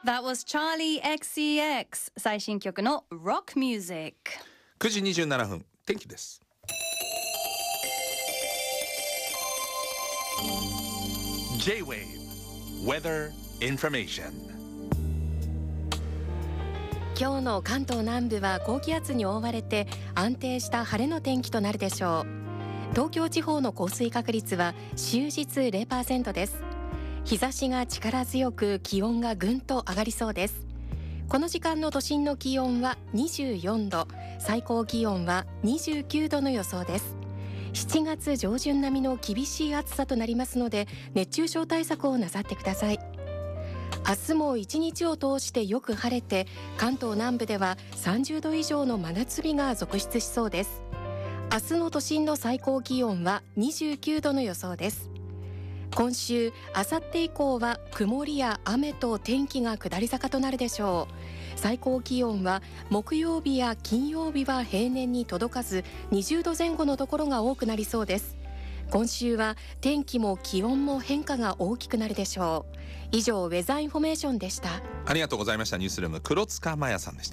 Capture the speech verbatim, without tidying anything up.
That was Charlie エックスイーエックス 最新曲の Rock Music。 くじにじゅうななふん、天気です。J-Wave Weather Information。 今日の関東南部は高気圧に覆われて安定した晴れの天気となるでしょう。東京地方の降水確率は終日 ゼロパーセント です。日差しが力強く気温がぐんと上がりそうです。この時間の都心の気温はにじゅうよんど、最高気温はにじゅうきゅうどの予想です。しちがつ上旬並みの厳しい暑さとなりますので、熱中症対策をなさってください。明日も一日を通してよく晴れて、関東南部ではさんじゅうど以上の真夏日が続出しそうです。明日の都心の最高気温はにじゅうきゅうどの予想です。今週、あさって以降は曇りや雨と天気が下り坂となるでしょう。最高気温は木曜日や金曜日は平年に届かずにじゅうどぜん後のところが多くなりそうです。今週は天気も気温も変化が大きくなるでしょう。以上、ウェザーインフォメーションでした。 ありがとうございました。ニュースルーム黒塚真也さんでした。